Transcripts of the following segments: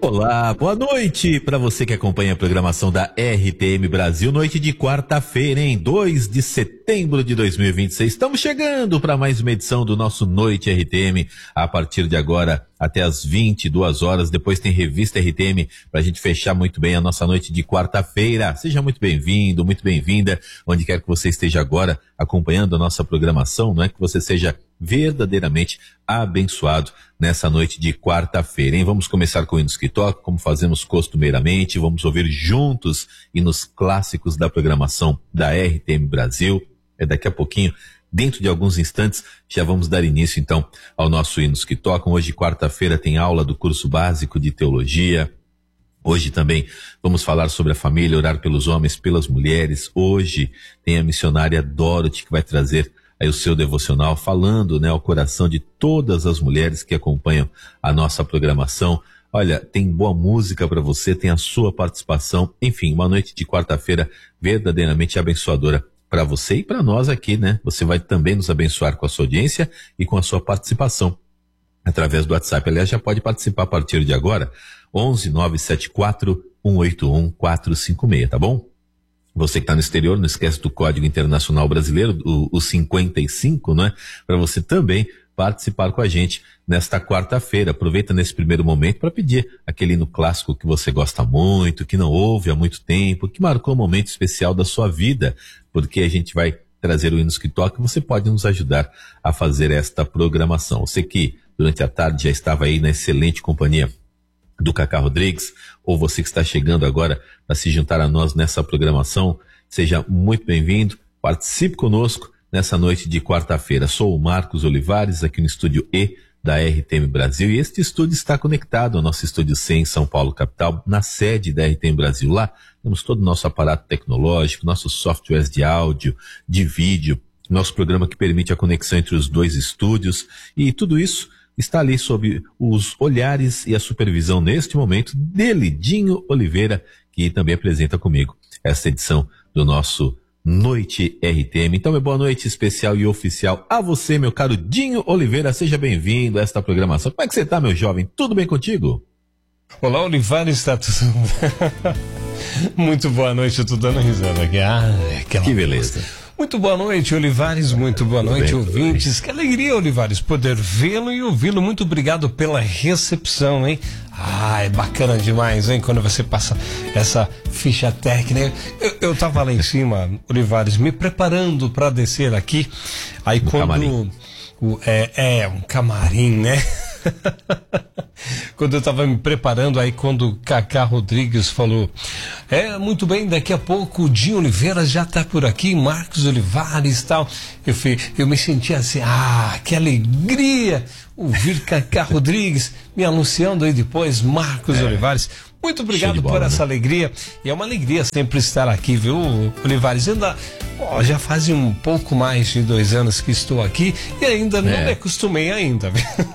Olá, boa noite para você que acompanha a programação da RTM Brasil, noite de quarta-feira, em 2 de setembro de 2026. Estamos chegando para mais uma edição do nosso Noite RTM, a partir de agora até às 22 horas, depois tem Revista RTM para a gente fechar muito bem a nossa noite de quarta-feira. Seja muito bem-vindo, muito bem-vinda, onde quer que você esteja agora acompanhando a nossa programação, não é que você seja verdadeiramente abençoado nessa noite de quarta-feira, hein? Vamos começar com hinos que tocam, como fazemos costumeiramente, vamos ouvir juntos hinos clássicos da programação da RTM Brasil. Daqui a pouquinho, dentro de alguns instantes, já vamos dar início então ao nosso hinos que tocam. Hoje, quarta-feira, tem aula do curso básico de teologia. Hoje também vamos falar sobre a família, orar pelos homens, pelas mulheres. Hoje tem a missionária Dorothy, que vai trazer aí o seu devocional, falando, né, ao coração de todas as mulheres que acompanham a nossa programação. Olha, tem boa música para você, tem a sua participação, enfim, uma noite de quarta-feira verdadeiramente abençoadora para você e para nós aqui, né? Você vai também nos abençoar com a sua audiência e com a sua participação através do WhatsApp. Aliás, já pode participar a partir de agora, 11 974 181 456, tá bom? Você que está no exterior, não esquece do Código Internacional Brasileiro, o 55, né? Para você também participar com a gente nesta quarta-feira. Aproveita nesse primeiro momento para pedir aquele hino clássico que você gosta muito, que não ouve há muito tempo, que marcou um momento especial da sua vida, porque a gente vai trazer o Hinos que Toca e você pode nos ajudar a fazer esta programação. Você que durante a tarde já estava aí na excelente companhia do Cacá Rodrigues, ou você que está chegando agora para se juntar a nós nessa programação, seja muito bem-vindo, participe conosco nessa noite de quarta-feira. Sou o Marcos Olivares, aqui no estúdio E da RTM Brasil, e este estúdio está conectado ao nosso estúdio C em São Paulo, capital, na sede da RTM Brasil. Lá temos todo o nosso aparato tecnológico, nossos softwares de áudio, de vídeo, nosso programa que permite a conexão entre os dois estúdios, e tudo isso está ali sob os olhares e a supervisão neste momento dele, Dinho Oliveira, que também apresenta comigo essa edição do nosso Noite RTM. Então, boa noite especial e oficial a você, meu caro Dinho Oliveira. Seja bem-vindo a esta programação. Como é que você está, meu jovem? Tudo bem contigo? Olá, Olivares, está tudo... Muito boa noite, eu tô dando risada aqui. Que beleza. Muito boa noite, Olivares, muito boa noite, ouvintes. Que alegria, Olivares, poder vê-lo e ouvi-lo. Muito obrigado pela recepção, hein? É bacana demais, hein? Quando você passa essa ficha técnica. Eu tava lá em cima, Olivares, me preparando para descer aqui. Aí quando... Camarim. Um camarim, né? Quando eu tava me preparando, aí quando o Cacá Rodrigues falou, muito bem, daqui a pouco o Dinho Oliveira já tá por aqui, Marcos Olivares e tal, eu me senti assim, que alegria ouvir Cacá Rodrigues me anunciando aí depois, Marcos Olivares. Muito obrigado por essa alegria, e é uma alegria sempre estar aqui, viu, Olivares? Ainda, já faz um pouco mais de 2 anos que estou aqui e ainda não me acostumei ainda.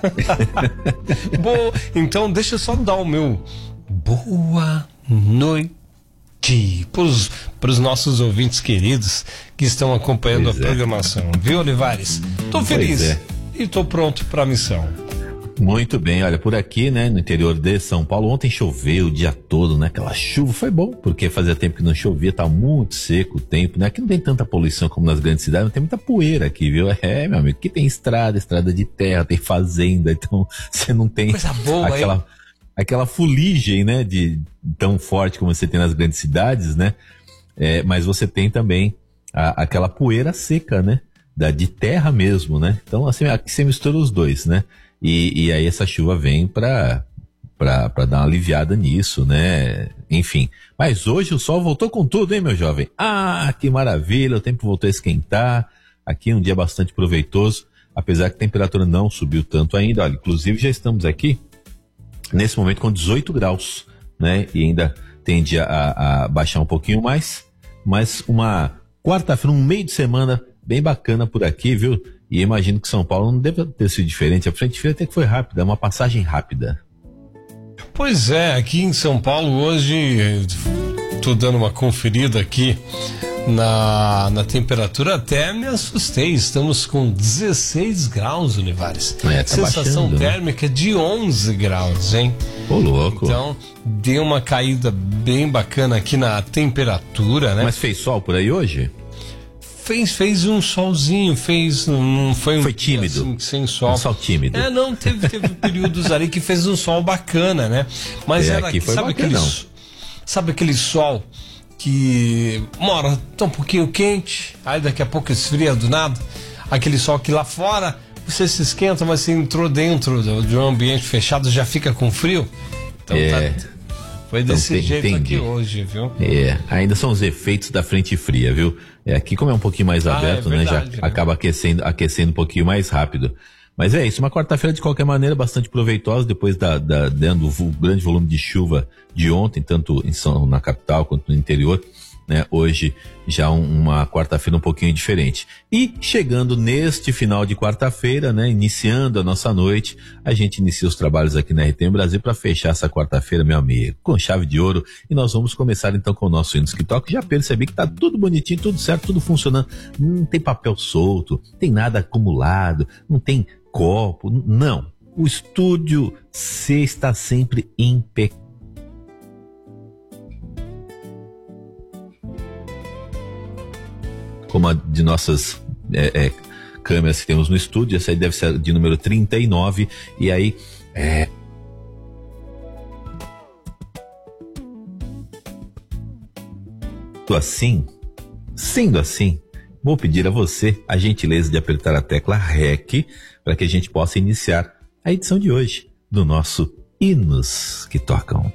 Bom, então deixa eu só dar o meu boa noite para os nossos ouvintes queridos que estão acompanhando a programação, viu, Olivares? Tô feliz e tô pronto para a missão. Muito bem, olha, por aqui, né, no interior de São Paulo, ontem choveu o dia todo, né, aquela chuva foi bom, porque fazia tempo que não chovia, tá muito seco o tempo, né, aqui não tem tanta poluição como nas grandes cidades, não tem muita poeira aqui, viu, meu amigo, aqui tem estrada de terra, tem fazenda, então você não tem coisa boa, aquela fuligem, né, tão forte como você tem nas grandes cidades, né, mas você tem também aquela poeira seca, né, de terra mesmo, né, então assim, aqui você mistura os dois, né. E aí essa chuva vem para dar uma aliviada nisso, né? Enfim. Mas hoje o sol voltou com tudo, hein, meu jovem? Que maravilha, o tempo voltou a esquentar. Aqui um dia bastante proveitoso, apesar que a temperatura não subiu tanto ainda. Olha, inclusive já estamos aqui, nesse momento, com 18 graus, né? E ainda tende a baixar um pouquinho mais. Mas uma quarta-feira, um meio de semana bem bacana por aqui, viu? E imagino que São Paulo não deve ter sido diferente. A frente fria até que foi rápida, uma passagem rápida. Pois é, aqui em São Paulo hoje, tô dando uma conferida aqui na temperatura, até me assustei. Estamos com 16 graus, Olivares. Tá sensação baixando, térmica de 11 graus, hein? Ô, louco. Então, deu uma caída bem bacana aqui na temperatura, né? Mas fez sol por aí hoje? Fez um solzinho, não foi Foi tímido. Assim, sem sol. Um sol tímido. Não, teve períodos ali que fez um sol bacana, né? Mas era aqui foi sabe aquele sol que uma hora tá um pouquinho quente, aí daqui a pouco esfria do nada, aquele sol que lá fora você se esquenta, mas você entrou dentro de um ambiente fechado, já fica com frio. Então foi desse jeito aqui hoje, viu? Ainda são os efeitos da frente fria, viu? Aqui como é um pouquinho mais aberto, verdade, né? Já acaba aquecendo um pouquinho mais rápido. Mas é isso, uma quarta-feira de qualquer maneira bastante proveitosa, depois do grande volume de chuva de ontem, tanto na capital quanto no interior, né? Hoje já uma quarta-feira um pouquinho diferente. E chegando neste final de quarta-feira, né? Iniciando a nossa noite, a gente inicia os trabalhos aqui na RTM Brasil para fechar essa quarta-feira, meu amigo, com chave de ouro. E nós vamos começar então com o nosso Hinos que Toca. Já percebi que tá tudo bonitinho, tudo certo, tudo funcionando. Não tem papel solto, tem nada acumulado, não tem copo, não. O estúdio C está sempre impecável. Como a de nossas câmeras que temos no estúdio, essa aí deve ser de número 39, e aí sendo assim, vou pedir a você a gentileza de apertar a tecla REC para que a gente possa iniciar a edição de hoje do nosso Hinos que Tocam.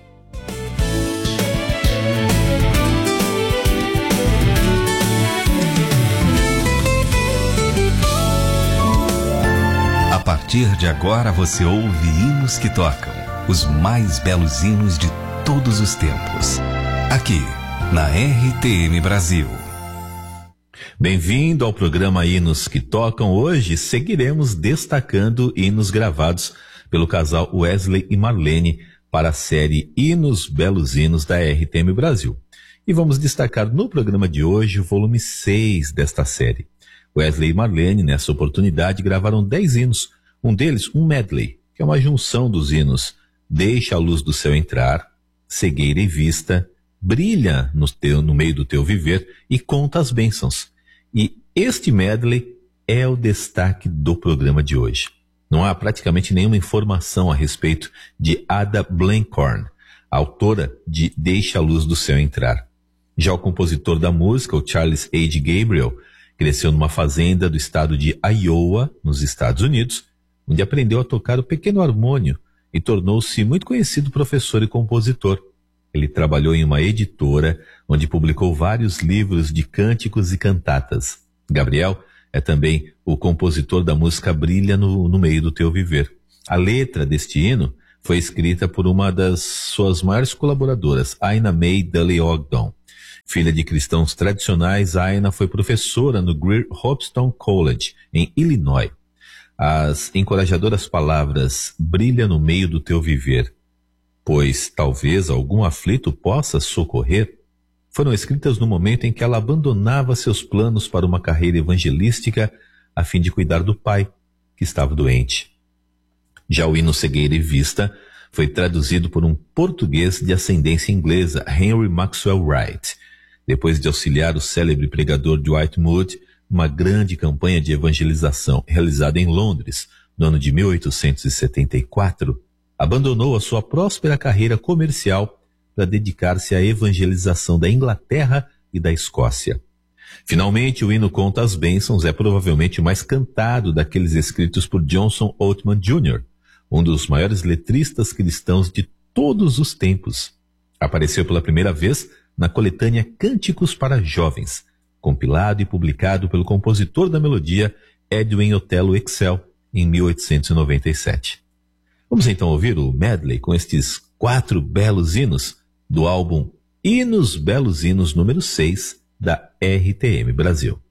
A partir de agora você ouve Hinos que Tocam, os mais belos hinos de todos os tempos, aqui na RTM Brasil. Bem-vindo ao programa Hinos que Tocam. Hoje seguiremos destacando hinos gravados pelo casal Wesley e Marlene para a série Hinos Belos Hinos da RTM Brasil. E vamos destacar no programa de hoje o volume 6 desta série. Wesley e Marlene, nessa oportunidade, gravaram 10 hinos. Um deles, um medley, que é uma junção dos hinos Deixa a Luz do Céu Entrar, Cegueira e Vista, Brilha no Meio do Teu Viver e Conta as Bênçãos. E este medley é o destaque do programa de hoje. Não há praticamente nenhuma informação a respeito de Ada Blankhorn, autora de Deixa a Luz do Céu Entrar. Já o compositor da música, o Charles H. Gabriel, cresceu numa fazenda do estado de Iowa, nos Estados Unidos, onde aprendeu a tocar o pequeno harmônio e tornou-se muito conhecido professor e compositor. Ele trabalhou em uma editora, onde publicou vários livros de cânticos e cantatas. Gabriel é também o compositor da música Brilha no Meio do Teu Viver. A letra deste hino foi escrita por uma das suas maiores colaboradoras, Ina May Dully Ogden. Filha de cristãos tradicionais, Ina foi professora no Greer Hopstone College, em Illinois. As encorajadoras palavras "Brilha no meio do teu viver, pois talvez algum aflito possa socorrer", foram escritas no momento em que ela abandonava seus planos para uma carreira evangelística a fim de cuidar do pai, que estava doente. Já o hino Cegueira e Vista foi traduzido por um português de ascendência inglesa, Henry Maxwell Wright, depois de auxiliar o célebre pregador Dwight Moody, uma grande campanha de evangelização realizada em Londres no ano de 1874, abandonou a sua próspera carreira comercial para dedicar-se à evangelização da Inglaterra e da Escócia. Finalmente, o hino Conta as Bênçãos é provavelmente o mais cantado daqueles escritos por Johnson Oatman Jr., um dos maiores letristas cristãos de todos os tempos. Apareceu pela primeira vez na coletânea Cânticos para Jovens, compilado e publicado pelo compositor da melodia Edwin Othello Excel em 1897. Vamos então ouvir o medley com estes 4 belos hinos do álbum Hinos Belos Hinos número 6 da RTM Brasil.